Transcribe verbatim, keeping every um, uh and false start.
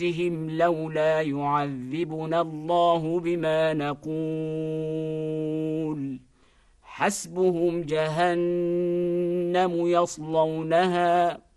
بهم لولا يعذبنا الله بما نقول حسبهم جهنم يصلونها